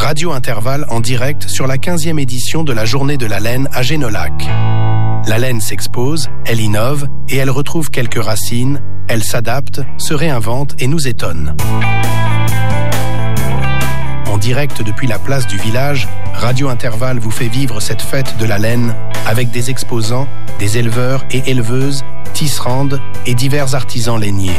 Radio Intervalle en direct sur la 15e édition de la Journée de la laine à Génolac. La laine s'expose, elle innove et elle retrouve quelques racines, elle s'adapte, se réinvente et nous étonne. En direct depuis la place du village, Radio Intervalle vous fait vivre cette fête de la laine avec des exposants, des éleveurs et éleveuses, tisserandes et divers artisans lainiers.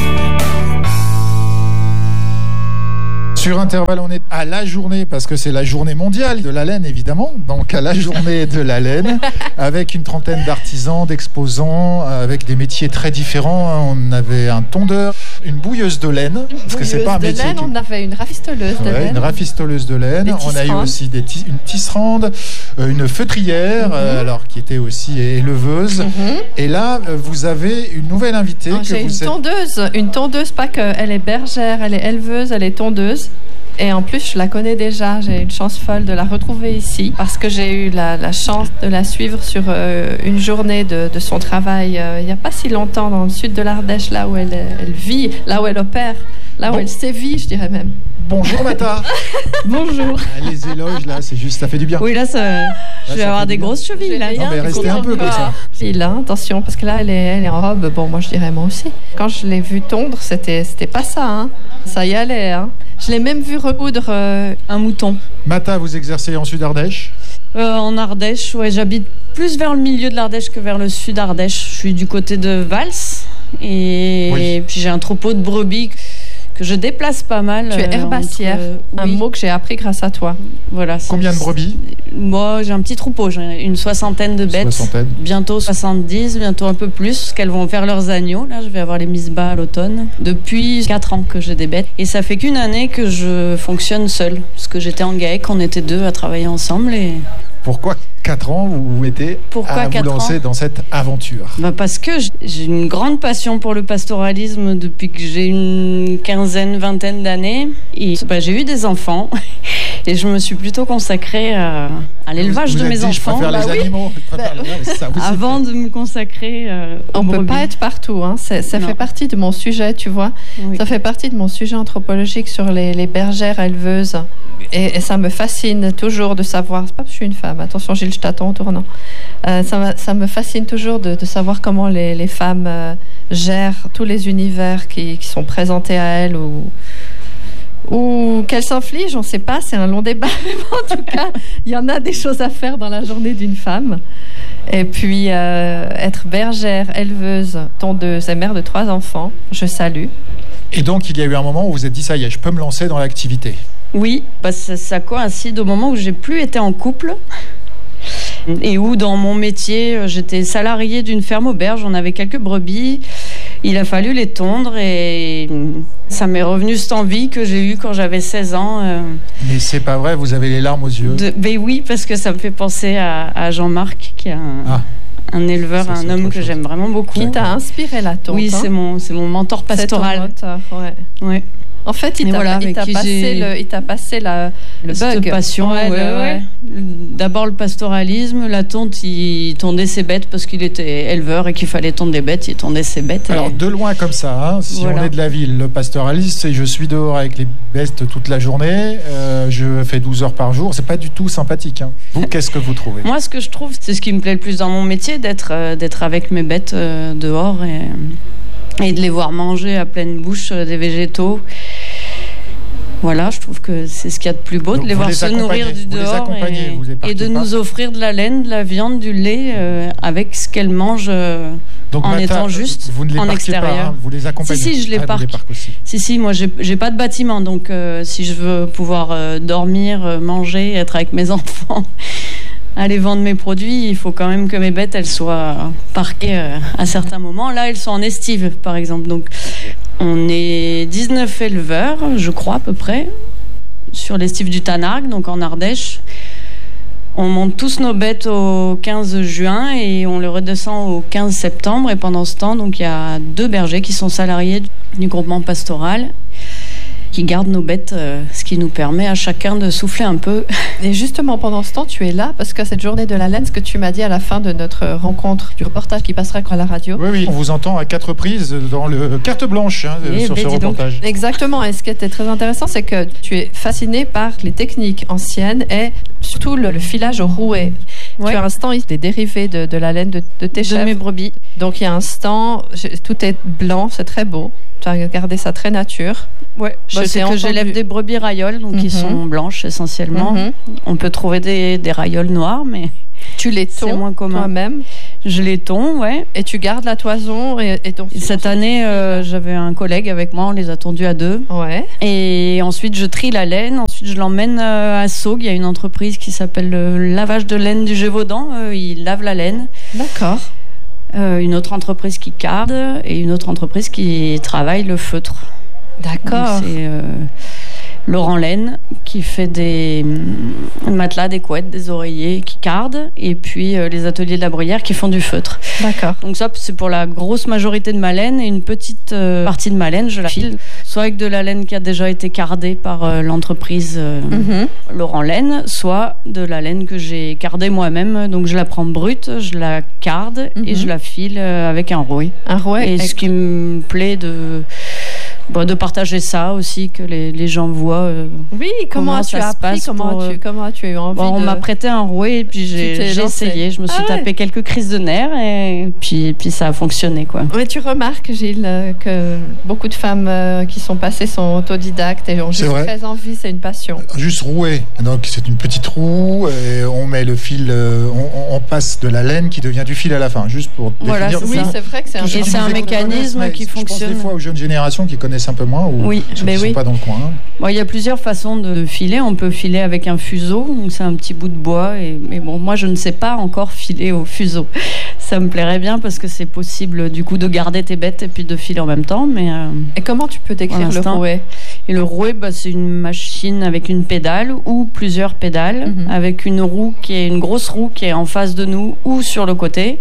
Sur Intervalle, on est à la journée, parce que c'est la journée mondiale de la laine, évidemment. Donc à la journée de la laine, avec une trentaine d'artisans, d'exposants, avec des métiers très différents. On avait un tondeur, une bouilleuse de laine, parce que c'est pas un métier. Laine, on avait une rafistoleuse de laine. Une rafistoleuse de laine. On a eu aussi une tisserande, une feutrière, alors qui était aussi éleveuse. Et là, vous avez une nouvelle invitée. J'ai une tondeuse, pas qu'elle est bergère, elle est éleveuse, elle est tondeuse. Et en plus, je la connais déjà. J'ai une chance folle de la retrouver ici parce que j'ai eu la chance de la suivre sur une journée de son travail il n'y a pas si longtemps dans le sud de l'Ardèche, là où elle vit, là où elle opère, là où elle sévit, je dirais même. Bonjour Mata. Bonjour. Les éloges là, c'est juste, ça fait du bien. Oui là, je vais avoir des grosses chevilles là. Non mais restez un peu comme ça. Si là, attention, parce que là elle est en robe. Bon, moi je dirais moi aussi. Quand je l'ai vue tondre, c'était pas ça, hein. Ça y allait, hein. Je l'ai même vu recoudre un mouton. Mata, vous exercez en Sud-Ardèche ? En Ardèche, ouais, j'habite plus vers le milieu de l'Ardèche que vers le sud Ardèche. Je suis du côté de Vals et puis j'ai un troupeau de brebis que je déplace pas mal. Tu es herbassière, un mot que j'ai appris grâce à toi. Voilà. Combien de brebis ? Moi, j'ai un petit troupeau, j'ai une soixantaine de bêtes. Bientôt 70, bientôt un peu plus, parce qu'elles vont faire leurs agneaux. Là, je vais avoir les mises-bas à l'automne. Depuis 4 ans que j'ai des bêtes. Et ça fait qu'une année que je fonctionne seule. Parce que j'étais en GAEC, on était 2 à travailler ensemble. Et... Pourquoi 4 ans vous mettez à vous lancer dans cette aventure ? Parce que j'ai une grande passion pour le pastoralisme depuis que j'ai une quinzaine, vingtaine d'années. Et j'ai eu des enfants et je me suis plutôt consacrée à l'élevage de mes enfants. Je préfère les animaux. Avant de me consacrer on ne peut pas être partout. Hein. Ça fait partie de mon sujet, tu vois. Oui. Ça fait partie de mon sujet anthropologique sur les bergères éleveuses. Et ça me fascine toujours de savoir, c'est pas parce que je suis une femme, attention Gilles, je t'attends en tournant, ça me fascine toujours de savoir comment les femmes gèrent tous les univers qui sont présentés à elles ou qu'elles s'infligent, on ne sait pas, c'est un long débat, mais en tout cas, il y en a des choses à faire dans la journée d'une femme. Et puis, être bergère, éleveuse, tondeuse et mère de 3 enfants, je salue. Et donc, il y a eu un moment où vous vous êtes dit, ça y est, je peux me lancer dans l'activité. Oui, ça coïncide au moment où j'ai plus été en couple et où dans mon métier, j'étais salariée d'une ferme auberge, on avait quelques brebis, il a fallu les tondre et ça m'est revenu cette envie que j'ai eue quand j'avais 16 ans. Mais c'est pas vrai, vous avez les larmes aux yeux. Ben oui, parce que ça me fait penser à Jean-Marc qui est un éleveur, un homme que j'aime vraiment beaucoup. Qui t'a inspiré la tonte. Oui, c'est mon mentor pastoral. C'est ton mentor, ouais. En fait, il t'a passé le bug. Passion, ouais. D'abord le pastoralisme, la tonte, il tondait ses bêtes parce qu'il était éleveur et qu'il fallait tondre des bêtes, il tondait ses bêtes. Alors de loin comme ça, si on est de la ville, le pastoralisme, c'est je suis dehors avec les bêtes toute la journée, je fais 12 heures par jour, c'est pas du tout sympathique. Vous, qu'est-ce que vous trouvez ? Moi, ce que je trouve, c'est ce qui me plaît le plus dans mon métier, d'être avec mes bêtes dehors et de les voir manger à pleine bouche des végétaux. Voilà, je trouve que c'est ce qu'il y a de plus beau, de les voir se nourrir du dehors et de nous offrir de la laine, de la viande, du lait avec ce qu'elles mangent en étant juste en extérieur. Pas, vous les accompagnez ? Si, je les parque. Si, moi j'ai pas de bâtiment, donc si je veux pouvoir dormir, manger, être avec mes enfants, aller vendre mes produits, il faut quand même que mes bêtes elles soient parquées à certains moments. Là, elles sont en estive, par exemple, donc on est 19 éleveurs, je crois, à peu près, sur l'estive du Tanargue, donc en Ardèche. On monte tous nos bêtes au 15 juin et on les redescend au 15 septembre. Et pendant ce temps, donc, il y a 2 bergers qui sont salariés du groupement pastoral. qui garde nos bêtes, ce qui nous permet à chacun de souffler un peu. Et justement, pendant ce temps, tu es là parce que cette journée de la laine, ce que tu m'as dit à la fin de notre rencontre, du reportage qui passera à la radio. Oui, on vous entend à 4 reprises dans le carte blanche sur ce reportage. Donc, exactement. Et ce qui était très intéressant, c'est que tu es fasciné par les techniques anciennes et surtout le filage au rouet. Ouais. Tu as un stand des dérivés de la laine de tes chèvres. De mes brebis. Donc il y a un stand, tout est blanc, c'est très beau. Tu as gardé ça très nature. Ouais, c'est que j'élève des brebis raioles, donc qui sont blanches essentiellement. On peut trouver des raioles noires, mais tu les tons c'est moins commun. Toi-même. Je les tonds, ouais. Et tu gardes la toison et donc cette année, j'avais un collègue avec moi, on les a tondus à 2. Ouais. Et ensuite, je trie la laine. Ensuite, je l'emmène à Saugues. Il y a une entreprise qui s'appelle le lavage de laine du Gévaudan. Ils lavent la laine. D'accord. Une autre entreprise qui carde et une autre entreprise qui travaille le feutre. D'accord. Donc, c'est Laurent Laine qui fait des matelas, des couettes, des oreillers, qui cardent, et puis les ateliers de la Bruyère qui font du feutre. D'accord. Donc ça, c'est pour la grosse majorité de ma laine, et une petite partie de ma laine, je la file soit avec de la laine qui a déjà été cardée par l'entreprise Laurent Laine, soit de la laine que j'ai cardée moi-même. Donc je la prends brute, je la carde et je la file avec un rouet. Un rouet. Et ce qui me plaît de partager ça aussi, que les gens voient oui, comment as-tu appris, comment as-tu eu envie on m'a prêté un rouet et puis j'ai essayé, je me suis tapé quelques crises de nerfs et puis ça a fonctionné, quoi. Mais tu remarques, Gilles, que beaucoup de femmes qui sont passées sont autodidactes et ont juste très envie, c'est une passion. Juste rouet, donc c'est une petite roue et on met le fil, on passe de la laine qui devient du fil à la fin, juste pour voilà, définir. Oui, c'est vrai que c'est un mécanisme qui fonctionne. Je pense des fois aux jeunes générations qui connaissent un peu moins ou ceux qui ne sont pas dans le coin. Bon, il y a plusieurs façons de filer. On peut filer avec un fuseau, donc c'est un petit bout de bois. Mais bon, moi, je ne sais pas encore filer au fuseau. Ça me plairait bien parce que c'est possible du coup de garder tes bêtes et puis de filer en même temps. Et comment tu peux décrire le rouet ? Et le rouet, c'est une machine avec une pédale ou plusieurs pédales, avec une grosse roue qui est en face de nous ou sur le côté.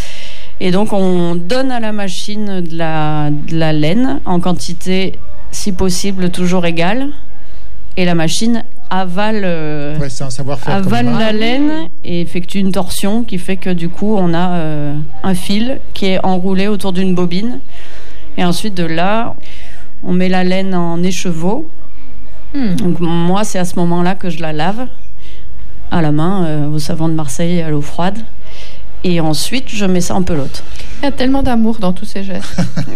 Et donc, on donne à la machine de la laine en quantité, si possible, toujours égale. Et la machine avale c'est un savoir-faire la laine et effectue une torsion qui fait que, du coup, on a un fil qui est enroulé autour d'une bobine. Et ensuite, de là, on met la laine en écheveau. Donc, moi, c'est à ce moment-là que je la lave à la main, au savon de Marseille, à l'eau froide. Et ensuite, je mets ça en pelote. Il y a tellement d'amour dans tous ces gestes.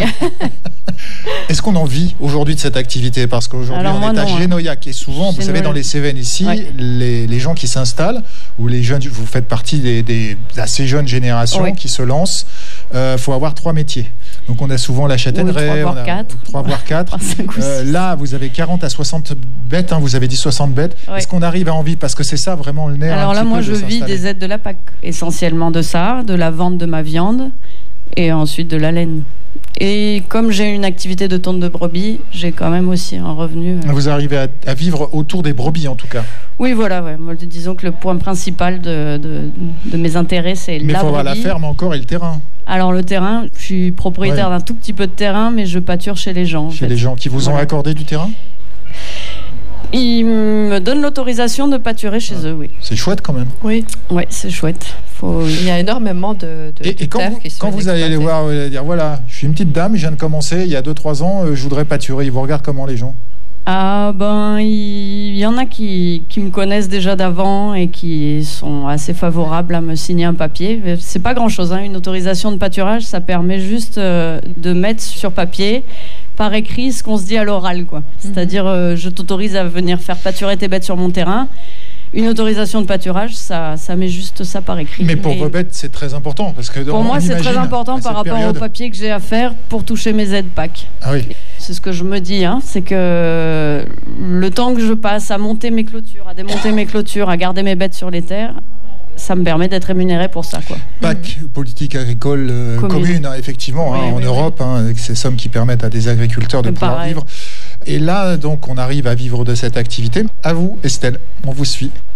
Est-ce qu'on en vit aujourd'hui de cette activité ? Parce qu'aujourd'hui, on est à Génoyac. Et souvent, vous savez, dans les Cévennes ici, les gens qui s'installent, ou les jeunes, vous faites partie des assez jeunes générations qui se lancent, faut avoir 3 métiers. Donc, on a souvent la châtaigneraie. 3 voire 4. Là, vous avez 40 à 60 bêtes. Vous avez dit 60 bêtes. Ouais. Est-ce qu'on arrive à en vivre ? Parce que c'est ça vraiment le nerf. Alors là, moi, je vis des aides de la PAC. Essentiellement de ça, de la vente de ma viande et ensuite de la laine. Et comme j'ai une activité de tonte de brebis, j'ai quand même aussi un revenu. Vous arrivez à vivre autour des brebis, en tout cas. Oui, voilà. Ouais. Moi, disons que le point principal de mes intérêts, c'est la brebis. Mais il faut avoir la ferme encore et le terrain. Alors le terrain, je suis propriétaire d'un tout petit peu de terrain, mais je pâture chez les gens. Chez les gens qui vous ont accordé du terrain ? Ils me donnent l'autorisation de pâturer chez eux, oui. C'est chouette quand même. Oui, c'est chouette. Il y a énormément de terres qui sont quand vous allez les voir, dire voilà, je suis une petite dame, je viens de commencer, il y a 2-3 ans, je voudrais pâturer. Ils vous regardent comment, les gens ? Ah il y en a qui me connaissent déjà d'avant et qui sont assez favorables à me signer un papier. C'est pas grand-chose, une autorisation de pâturage, ça permet juste de mettre sur papier, par écrit, ce qu'on se dit à l'oral, quoi. C'est-à-dire, je t'autorise à venir faire pâturer tes bêtes sur mon terrain. Une autorisation de pâturage, ça met juste ça par écrit. Mais pour vos bêtes, c'est très important. Parce que pour moi, c'est très important par rapport au papier que j'ai à faire pour toucher mes aides PAC. Ah oui. C'est ce que je me dis, c'est que le temps que je passe à monter mes clôtures, à démonter mes clôtures, à garder mes bêtes sur les terres, ça me permet d'être rémunéré pour ça, quoi. PAC, politique agricole commune, effectivement, en Europe, avec ces sommes qui permettent à des agriculteurs de pouvoir vivre. Et là, donc, on arrive à vivre de cette activité. À vous, Estelle, on vous suit.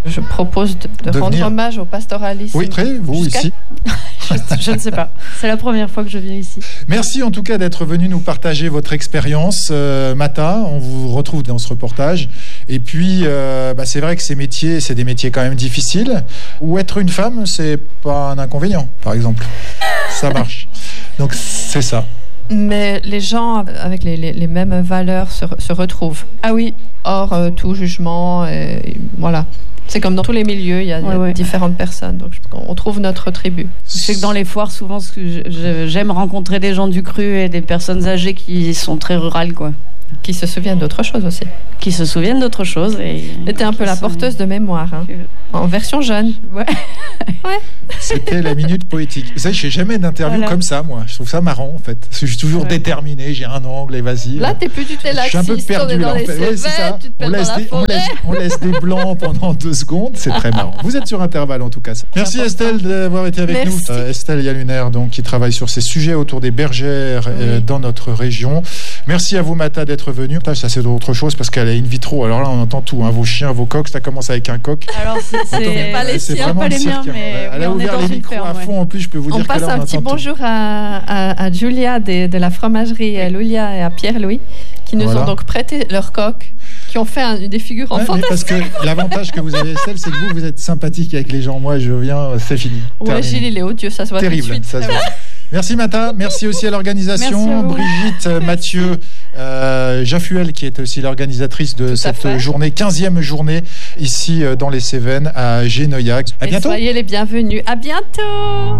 Je propose de rendre hommage au pastoralisme. Oui, vous ici. Je ne sais pas. C'est la première fois que je viens ici. Merci en tout cas d'être venu nous partager votre expérience. Mata, on vous retrouve dans ce reportage. Et puis, c'est vrai que ces métiers, c'est des métiers quand même difficiles. Où être une femme, c'est pas un inconvénient, par exemple. Ça marche. Donc, c'est ça. Mais les gens avec les mêmes valeurs se retrouvent. Ah oui. Hors tout jugement. Et voilà. C'est comme dans tous les milieux, il y a différentes personnes. Donc, on trouve notre tribu. C'est que dans les foires, souvent, j'aime rencontrer des gens du cru et des personnes âgées qui sont très rurales, quoi. Qui se souviennent d'autre chose aussi. Qui se souviennent d'autre chose. Et t'es un peu la porteuse de mémoire, hein. En version jeune. Ouais. C'était la minute poétique. Vous savez, je fais jamais d'interview comme ça, moi. Je trouve ça marrant, en fait. Parce que je suis toujours déterminé, j'ai un angle et vas-y. Là, t'es plus du tout laxiste. Je suis un peu perdu, là, en fait. Ouais, c'est ça. On laisse des blancs pendant 2 secondes. C'est très marrant. Vous êtes sur Intervalle, en tout cas. Merci Estelle d'avoir été avec nous. Estelle Yaluner, donc, qui travaille sur ces sujets autour des bergères dans notre région. Merci à vous, Mata, d'être venue. Ça, c'est autre chose parce qu'elle est in vitro. Alors là, on entend tout. Hein. Vos chiens, vos coqs, ça commence avec un coq. Alors, c'est pas les siens, pas les miens, mais elle a ouvert les micros à fond. En plus, je peux vous dire que là, on entend tout. On passe un petit bonjour à Julia de la fromagerie Lulia et à Pierre-Louis qui nous ont donc prêté leurs coqs, qui ont fait des figures fantastiques. Parce que l'avantage que vous avez, Estelle, c'est que vous êtes sympathique avec les gens. Moi, je viens, c'est fini. Ouais, Gilles, il est odieux, ça se voit terrible, tout de suite. Ça se voit. Merci Mata, merci aussi à l'organisation, Brigitte, Mathieu, Jaffuel qui est aussi l'organisatrice de cette journée, 15e journée ici dans les Cévennes à Génoyac. À bientôt. Soyez les bienvenus, à bientôt.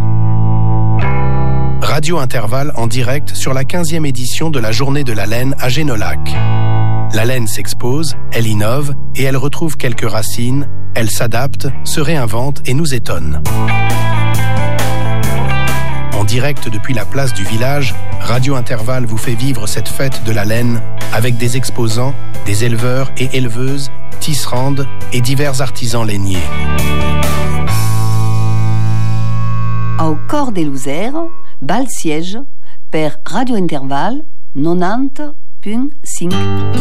Radio Intervalle en direct sur la 15e édition de la Journée de la laine à Génolac. La laine s'expose, elle innove et elle retrouve quelques racines, elle s'adapte, se réinvente et nous étonne. En direct depuis la place du village, Radio Intervalle vous fait vivre cette fête de la laine avec des exposants, des éleveurs et éleveuses, tisserandes et divers artisans lainiers. Au cor des Lozères, bal siège per Radio Intervalle 90.5.